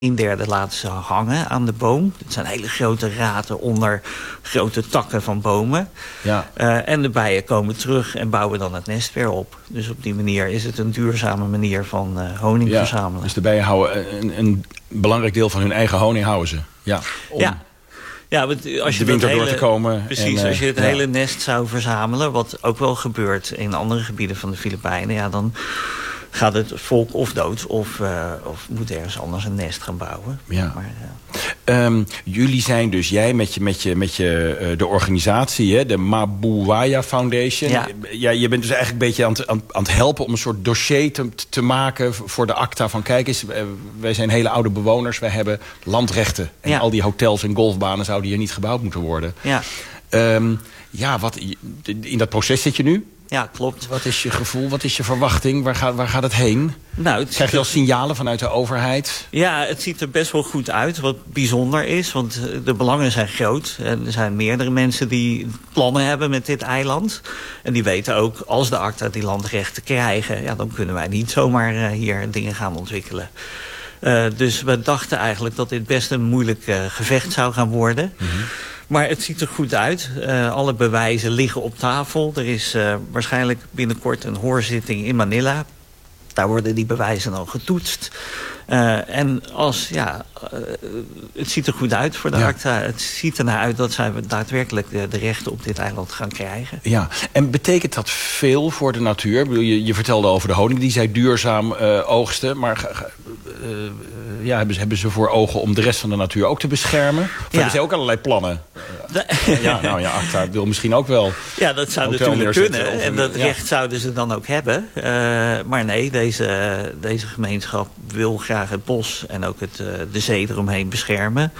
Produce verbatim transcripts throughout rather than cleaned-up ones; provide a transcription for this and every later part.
een derde laten ze hangen aan de boom. Het zijn hele grote raten onder grote takken van bomen. Ja. Uh, en de bijen komen terug en bouwen dan het nest weer op. Dus op die manier is het een duurzame manier van uh, honing ja, verzamelen. Dus de bijen houden een, een belangrijk deel van hun eigen honing houden ze. Ja, om ja. Ja, want als je de winter hele, door te komen. Precies, en, uh, als je het ja. hele nest zou verzamelen, wat ook wel gebeurt in andere gebieden van de Filipijnen, ja, dan gaat het volk of dood of, uh, of moet ergens anders een nest gaan bouwen. Ja. Maar, ja. Um, jullie zijn dus, jij met je, met je, met je uh, de organisatie, hè, de Mabuaya Foundation. Ja. Ja, je bent dus eigenlijk een beetje aan het, aan, aan het helpen om een soort dossier te, te maken voor de ACTA. Van kijk eens, wij zijn hele oude bewoners, wij hebben landrechten. En Ja. al die hotels en golfbanen zouden hier niet gebouwd moeten worden. Ja. Um, ja, wat, in dat proces zit je nu? Ja, klopt. Wat is je gevoel, wat is je verwachting? Waar gaat, waar gaat het heen? Nou, het Krijg je al signalen vanuit de overheid? Ja, het ziet er best wel goed uit, wat bijzonder is. Want de belangen zijn groot. En er zijn meerdere mensen die plannen hebben met dit eiland. En die weten ook, als de ACTA die landrechten krijgen, ja, dan kunnen wij niet zomaar uh, hier dingen gaan ontwikkelen. Uh, dus we dachten eigenlijk dat dit best een moeilijk uh, gevecht zou gaan worden. Mm-hmm. Maar het ziet er goed uit. Uh, alle bewijzen liggen op tafel. Er is uh, waarschijnlijk binnenkort een hoorzitting in Manila. Daar worden die bewijzen dan getoetst. Uh, en als, ja, uh, het ziet er goed uit voor de ja. ACTA. Het ziet ernaar uit dat zij daadwerkelijk de, de rechten op dit eiland gaan krijgen. Ja, en betekent dat veel voor de natuur? Je, je vertelde over de honing, die zij duurzaam uh, oogsten. Maar uh, uh, ja, hebben, ze, hebben ze voor ogen om de rest van de natuur ook te beschermen? Of ja. hebben ze ook allerlei plannen? De... Ja, nou ja, ACTA wil misschien ook wel. Ja, dat zou natuurlijk kunnen. Een, en dat ja. recht zouden ze dan ook hebben. Uh, maar nee, deze, deze gemeenschap wil graag het bos en ook het, uh, de zee eromheen beschermen.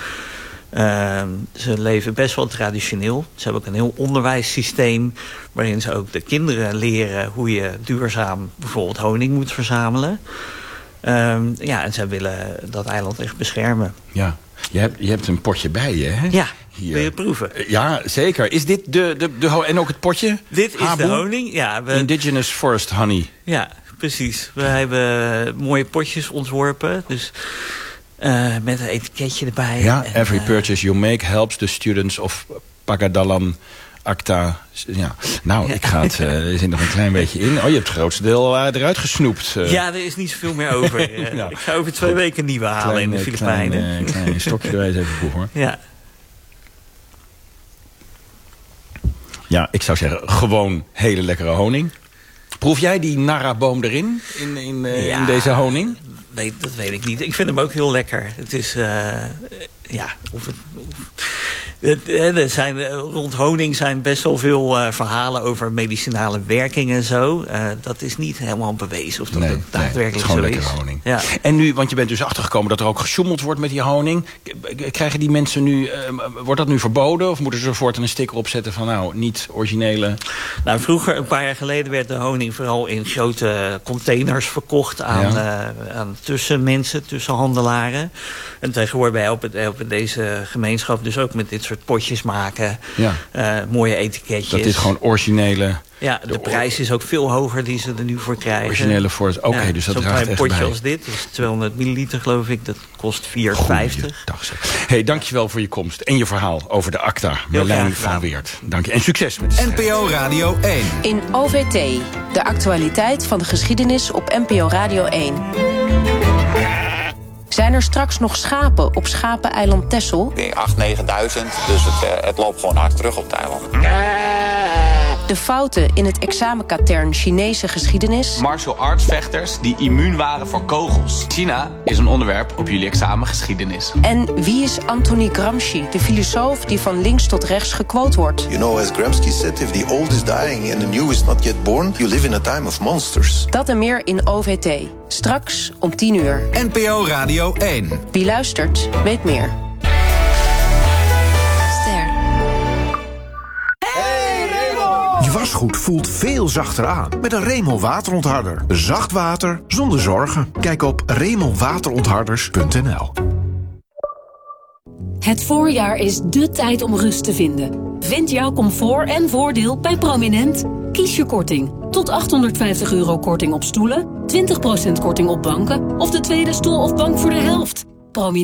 Uh, ze leven best wel traditioneel. Ze hebben ook een heel onderwijssysteem waarin ze ook de kinderen leren hoe je duurzaam bijvoorbeeld honing moet verzamelen. Uh, ja, en zij willen dat eiland echt beschermen. Ja, je hebt, je hebt een potje bij je, hè? Ja. Hier. Wil je proeven? Ja, zeker. Is dit de, de, de ho- en ook het potje? Dit is Habu? de honing. Ja, we... Indigenous Forest Honey. Ja, precies. We hebben mooie potjes ontworpen. Dus uh, met een etiketje erbij. Ja, en, every uh, purchase you make helps the students of Pagadalan ACTA. Ja. Nou, ja. ik ga het, uh, er zit nog een klein beetje in. Oh, je hebt het grootste deel uh, eruit gesnoept. Uh. Ja, er is niet zoveel meer over. uh, ja. Ik ga over twee weken nieuwe halen klein, in de Filipijnen. Een klein, klein stokje erbij eens even proeven, hoor. Ja. Ja, ik zou zeggen, gewoon hele lekkere honing. Proef jij die narraboom erin, in, in, uh, ja, in deze honing? Nee, dat weet ik niet. Ik vind hem ook heel lekker. Het is, uh, ja, of het... Of, er zijn, rond honing zijn best wel veel uh, verhalen over medicinale werking en zo. Uh, dat is niet helemaal bewezen of dat nee, het daadwerkelijk nee, het is gewoon zo lekkere is. Honing. Ja. En nu, want je bent dus achtergekomen dat er ook gesjoemeld wordt met die honing. Krijgen die mensen nu, uh, wordt dat nu verboden? Of moeten ze er voortaan een sticker op zetten van nou, niet originele? Nou, vroeger, een paar jaar geleden, werd de honing vooral in grote containers verkocht aan, ja. uh, aan tussenmensen, tussenhandelaren. En tegenwoordig helpen, helpen deze gemeenschap dus ook met dit soort potjes maken. Ja. Uh, mooie etiketjes. Dat dit gewoon originele... Ja, de, de prijs is ook veel hoger die ze er nu voor krijgen. Originele voor Oké, okay, ja, dus dat draagt echt bij. Zo'n klein potje als dit, dus tweehonderd milliliter geloof ik, dat kost vier vijftig. Hey, dankjewel voor je komst en je verhaal over de ACTA. Merlijn van Weert. Dank je. En succes met de N P O Radio één. In O V T, de actualiteit van de geschiedenis op N P O Radio één. Zijn er straks nog schapen op schapeneiland Texel? Ik denk acht, negenduizend, dus het, uh, het loopt gewoon hard terug op het eiland. De fouten in het examenkatern Chinese geschiedenis. Martial arts vechters die immuun waren voor kogels. China is een onderwerp op jullie examen geschiedenis. En wie is Anthony Gramsci, de filosoof die van links tot rechts gequote wordt? You know, as Gramsci said, if the old is dying and the new is not yet born, you live in a time of monsters. Dat en meer in O V T. Straks om tien uur. N P O Radio één. Wie luistert, weet meer. Je wasgoed voelt veel zachter aan met een Remel waterontharder. Zacht water zonder zorgen. Kijk op remel waterontharders punt n l. Het voorjaar is dé tijd om rust te vinden. Vind jouw comfort en voordeel bij Prominent. Kies je korting. Tot achthonderdvijftig euro korting op stoelen, twintig procent korting op banken of de tweede stoel of bank voor de helft. Prominent.